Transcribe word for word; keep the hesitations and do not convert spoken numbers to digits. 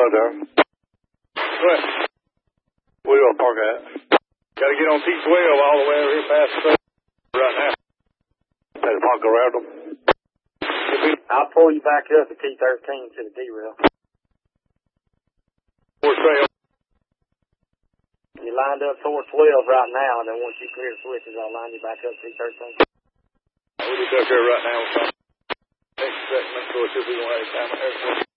right there. Go ahead. Where you gonna park at? Gotta get on T twelve all the way over here past the right now. Had to park around them. I'll pull you back up at T thirteen to the D-rail. Four trail. You lined up towards twelve right now, and then once you clear the switches, I'll line you back up T thirteen. We'll be back here right now. Next segment, so it should be one at a time.